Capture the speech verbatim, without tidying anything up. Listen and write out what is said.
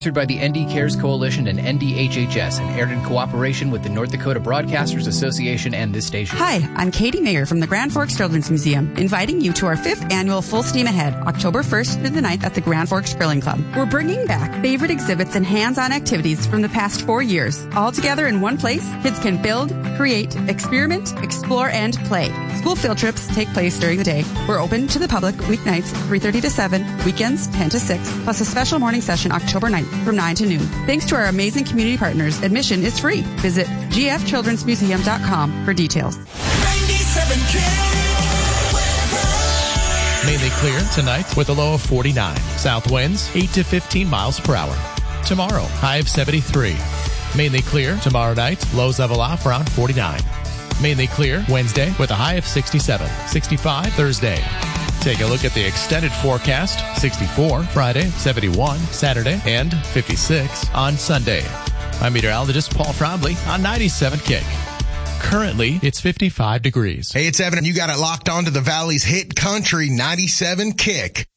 Sponsored by the N D Cares Coalition and N D H H S and aired in cooperation with the North Dakota Broadcasters Association and this station. Hi, I'm Katie Mayer from the Grand Forks Children's Museum, inviting you to our fifth annual Full Steam Ahead, October first through the ninth at the Grand Forks Grilling Club. We're bringing back favorite exhibits and hands-on activities from the past four years. All together in one place, kids can build, create, experiment, explore, and play. School field trips take place during the day. We're open to the public weeknights, three thirty to seven, weekends, ten to six, plus a special morning session October ninth from nine to noon. Thanks to our amazing community partners, admission is free. Visit g f children's museum dot com for details. Mainly clear tonight with a low of forty-nine. South winds eight to fifteen miles per hour. Tomorrow, high of seventy-three. Mainly clear tomorrow night, lows level off around forty-nine. Mainly clear Wednesday with a high of sixty-seven. sixty-five Thursday. Take a look at the extended forecast. sixty-four Friday, seventy-one Saturday, and fifty-six on Sunday. I'm meteorologist Paul Trombley on ninety-seven Kick. Currently, it's fifty-five degrees. Hey, it's Evan, and you got it locked onto the Valley's hit country ninety-seven Kick.